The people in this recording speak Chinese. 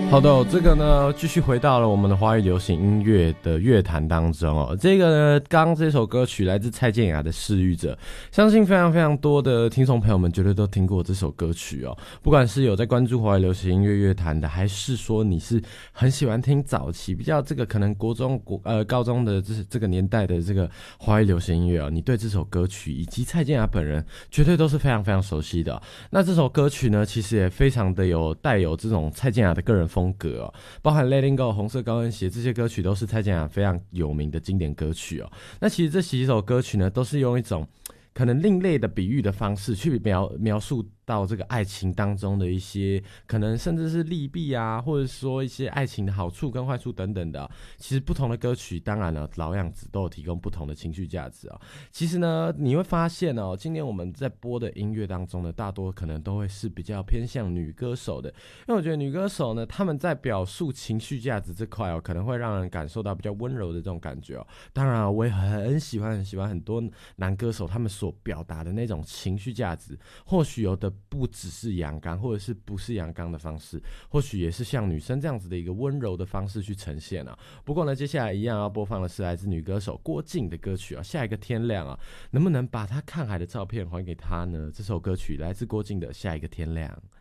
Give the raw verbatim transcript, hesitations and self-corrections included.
好的、哦，这个呢，继续回到了我们的华语流行音乐的乐坛当中哦。这个呢，刚刚这首歌曲来自蔡健雅的《失语者》，相信非常非常多的听众朋友们绝对都听过这首歌曲哦。不管是有在关注华语流行音乐乐坛的，还是说你是很喜欢听早期比较这个可能国中国呃高中的这这个年代的这个华语流行音乐哦，你对这首歌曲以及蔡健雅本人绝对都是非常非常熟悉的、哦。那这首歌曲呢，其实也非常的有带有这种蔡健雅的个人风格哦，包含 Letting Go、红色高跟鞋这些歌曲都是蔡健雅非常有名的经典歌曲哦。那其实这几首歌曲呢，都是用一种可能另类的比喻的方式去描描述到这个爱情当中的一些可能甚至是利弊啊，或者说一些爱情的好处跟坏处等等的、啊。其实不同的歌曲，当然了，老样子都有提供不同的情绪价值啊。其实呢，你会发现哦，今年我们在播的音乐当中呢，大多可能都会是比较偏向女歌手的，因为我觉得女歌手呢，她们在表述情绪价值这块哦，可能会让人感受到比较温柔的这种感觉哦。当然，我也很喜欢很喜欢很多男歌手他们所表达的那种情绪价值，或许有的不只是阳刚，或者是不是阳刚的方式，或许也是像女生这样子的一个温柔的方式去呈现啊。不过呢，接下来一样要播放的是来自女歌手郭静的歌曲啊，下一个天亮啊，能不能把她看海的照片还给她呢？这首歌曲来自郭静的《下一个天亮》。